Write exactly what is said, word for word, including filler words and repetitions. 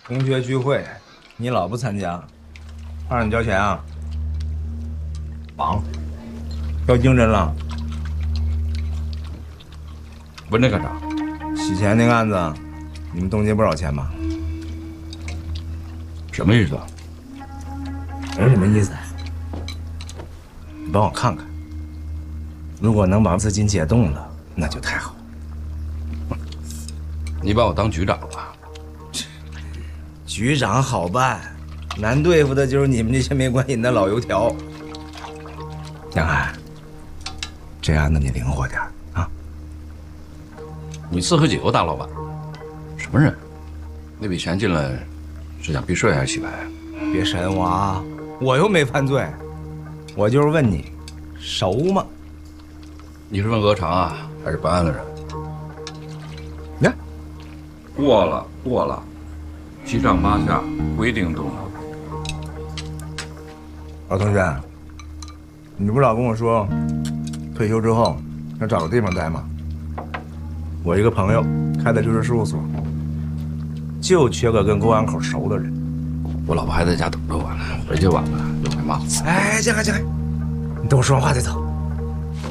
同学聚会，你老不参加，怕让你交钱啊？绑，要精神了。 问这干啥？ 洗钱那个案子，你们冻结不少钱吧？ 什么意思？ 没什么意思。你帮我看看，如果能把资金解冻了，那就太好。 你把我当局长了？ 局长好办，难对付的就是你们这些没关系的老油条。杨涵，这案子你灵活点啊！ 你四合几个大老板？什么人？那笔钱进来是想避税还是洗白？ 别审我啊！我又没犯罪，我就是问你，熟吗？ 你是问鹅肠啊，还是办案的人？ 呀， 过了过了，七上八下，规定动。 老同学，你不是老跟我说，退休之后要找个地方待吗？我一个朋友开的律师事务所，就缺个跟公安口熟的人。 我老婆还在家等着我呢，回去晚了又该骂我。 哎，江海，江海，你等我说完话再走。